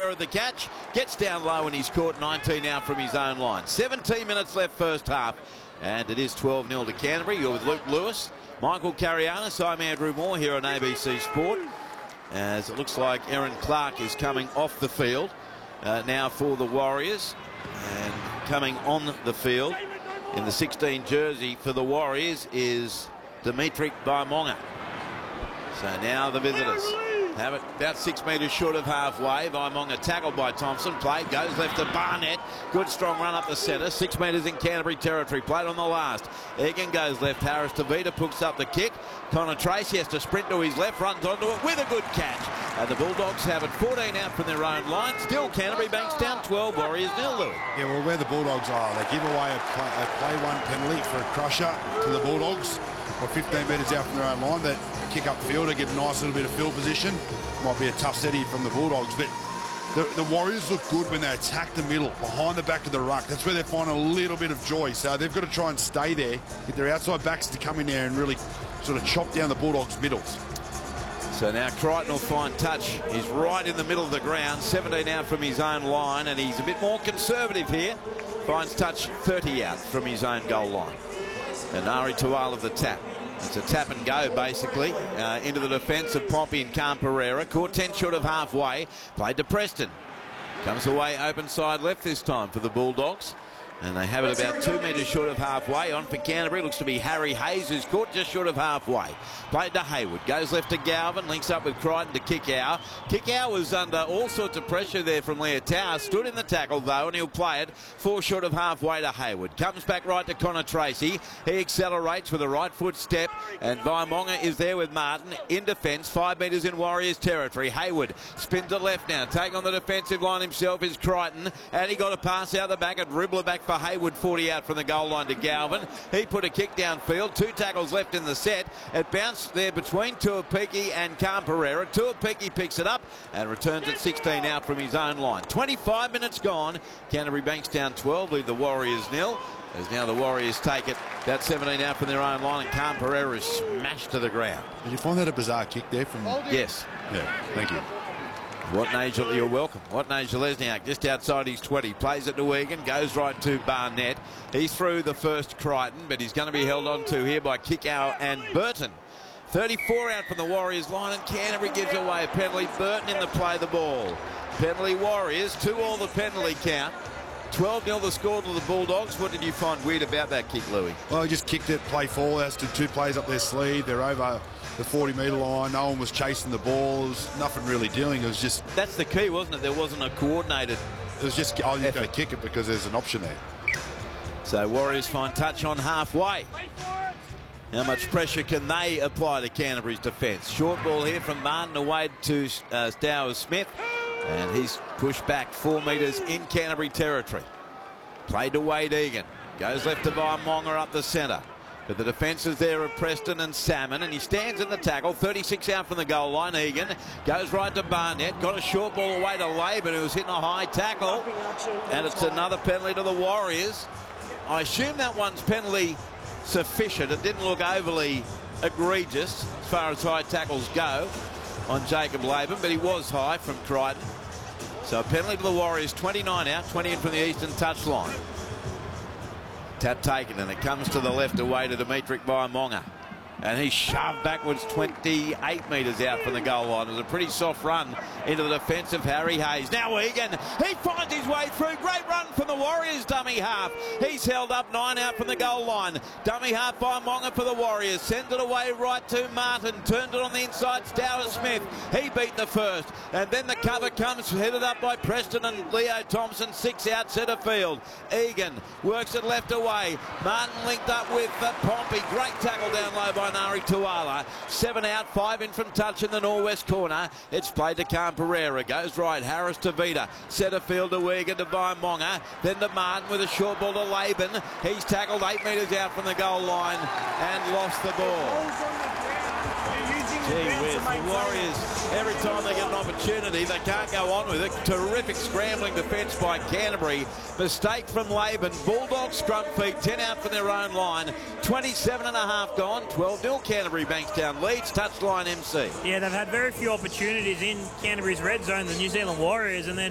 Cabrera at the catch, gets down low and he's caught 19 out from his own line. 17 minutes left first half, and it is 12-0 to Canterbury. You're with Luke Lewis, Michael Carianis. I'm Andrew Moore here on ABC Sport, as it looks like Aaron Clark is coming off the field now for the Warriors, and coming on the field in the 16 jersey for the Warriors is Dimitri Vaimonga. So now the visitors have it about 6 metres short of halfway. Vaimonga tackled by Thompson. Played, goes left to Barnett. Good strong run up the centre. 6 metres in Canterbury territory. Played on the last. Egan goes left. Harris Tavita picks up the kick. Connor Tracy has to sprint to his left. Runs onto it with a good catch. And the Bulldogs have it 14 out from their own line. Still Canterbury Bankstown 12. Warriors 0. Louis. Yeah, well, where the Bulldogs are, they give away a play one penalty for a crusher to the Bulldogs. Or 15 metres out from their own line. That kick up field to get a nice little bit of field position. Might be a tough set here from the Bulldogs, but the Warriors look good when they attack the middle, behind the back of the ruck. That's where they find a little bit of joy. So they've got to try and stay there, get their outside backs to come in there and really sort of chop down the Bulldogs' middles. So now Crichton will find touch. He's right in the middle of the ground, 17 out from his own line, and he's a bit more conservative here. Finds touch 30 out from his own goal line. And Ari Tuala the tap. It's a tap and go, basically, into the defence of Pompey and Cabrera. Caught 10 short of halfway. Played to Preston. Comes away open side left this time for the Bulldogs. And they have it about 2 metres short of halfway. On for Canterbury. Looks to be Harry Hayes, who's caught just short of halfway. Played to Hayward. Goes left to Galvin. Links up with Crichton to Kickow. Kickow was under all sorts of pressure there from Leotau. Stood in the tackle, though, and he'll play it 4 short of halfway to Hayward. Comes back right to Connor Tracy. He accelerates with a right foot step. And Vaimonga is there with Martin in defence. 5 metres in Warriors territory. Hayward spins it left now. Taking on the defensive line himself is Crichton. And he got a pass out the back. A dribbler back for Hayward, 40 out from the goal line to Galvin. He put a kick downfield. 2 tackles left in the set. It bounced there between Tuapiki and Cabrera. Tuapiki picks it up and returns it 16 out from his own line. 25 minutes gone. Canterbury Bankstown 12, lead the Warriors 0. As now the Warriors take it about 17 out from their own line, and Cabrera is smashed to the ground. Did you find that a bizarre kick there from... Yes. Yeah, thank you. You're welcome. Watney Lesniak just outside his 20. Plays it to Egan. Goes right to Barnett. He's through the first Crichton, but he's going to be held on to here by Kickow and Burton. 34 out from the Warriors line, and Canterbury gives away a penalty. Burton in the play the ball. Penalty Warriors, 2-all the penalty count. 12-0 the score to the Bulldogs. What did you find weird about that kick, Louis? Well, he just kicked it, play fall. Has to 2 plays up their sleeve. They're over the 40-metre line. No one was chasing the ball. There was nothing really doing. It was just... That's the key, wasn't it? There wasn't a coordinated... It was just, oh, you've got to kick it because there's an option there. So Warriors find touch on halfway. How much pressure can they apply to Canterbury's defence? Short ball here from Martin away to Stowers-Smith. And he's pushed back 4 metres in Canterbury territory. Played to Wade Egan. Goes left to Vaimonga up the centre. But the defence is there of Preston and Salmon, and he stands in the tackle. 36 out from the goal line. Egan goes right to Barnett. Got a short ball away to Laban, who was hitting a high tackle. And it's another penalty to the Warriors. I assume that one's penalty sufficient. It didn't look overly egregious as far as high tackles go on Jacob Laban, but he was high from Crichton. So a penalty to the Warriors, 29 out, 20 in from the eastern touchline. Tap taken, and it comes to the left away to Dimitri Vaimonga. And he's shoved backwards 28 metres out from the goal line. It was a pretty soft run into the defence of Harry Hayes. Now Egan, he finds his way through. Great run from the Warriors dummy half. He's held up 9 out from the goal line. Dummy half by Monga for the Warriors. Sends it away right to Martin. Turned it on the inside, Stowers-Smith. He beat the first. And then the cover comes headed up by Preston and Leo Thompson. 6 out centre field. Egan works it left away. Martin linked up with Pompey. Great tackle down low by Ari Tuala. 7 out, 5 in from touch in the northwest corner. It's played to Cabrera. Goes right. Harris to Vida. Centre field to Egan to Vaimonga. Then to Martin with a short ball to Laban. He's tackled 8 metres out from the goal line and lost the ball. Gee whiz, the Warriors, every time they get an opportunity, they can't go on with it. Terrific scrambling defence by Canterbury. Mistake from Laban. Bulldogs scrum feet, 10 out from their own line. 27.5 gone, 12-0 Canterbury Bankstown leads. Touchline MC. Yeah, they've had very few opportunities in Canterbury's red zone, the New Zealand Warriors, and then